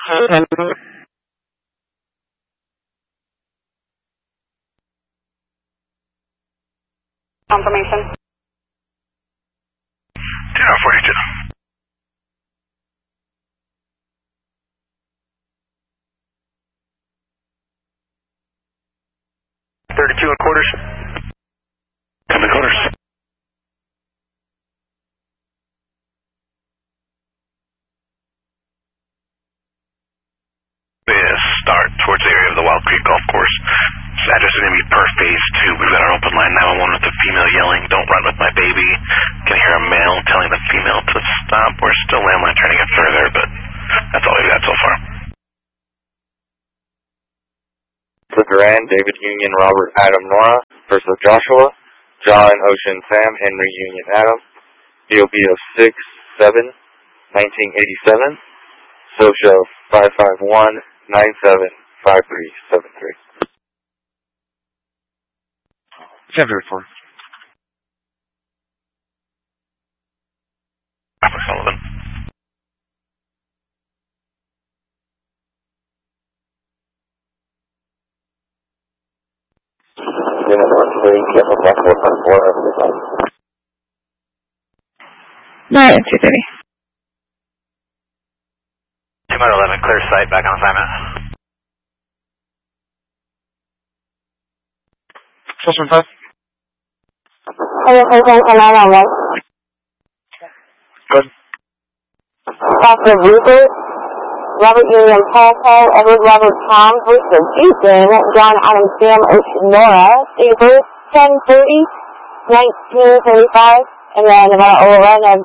Confirmation. 42. 32 and quarters. 10 and quarters. Start towards the area of the Wild Creek Golf Course. Address is going to be per phase 2. We've got our open line 911 with the female yelling, "Don't run with my baby." Can hear a male telling the female to stop. We're still landline trying to get further, but that's all we've got so far. For Duran, David Union, Robert, Adam, Nora. First of Joshua, John, Ocean, Sam, Henry, Union, Adam. DOB of 6/7/1987. SOCIA 551-975373. February 4th. Sullivan. Unit 1-3, Kevin, Buffalo, 4, everything. Right, 230. 2-11, clear sight, back on assignment. Sussman 5. Hello. Good. Dr. Rupert, Robert Union, Paul, Edward, Robert, Tom, Brewster, Jason, John, Adam, Sam, Ocean, Nora, date of birth, 10/30/1935, and then Nevada ORN of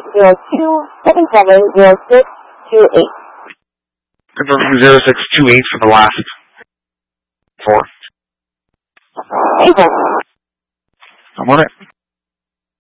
0802-770628. Confirm from 0628 for the last 4. Thank you. I'm on it.